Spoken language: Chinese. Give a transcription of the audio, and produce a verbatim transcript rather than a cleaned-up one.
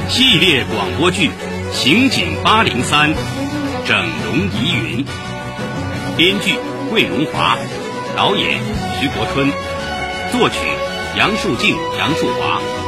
系列广播剧《刑警八零三》，整容疑云。编剧桂荣华，导演徐国春，作曲杨树静、杨树华。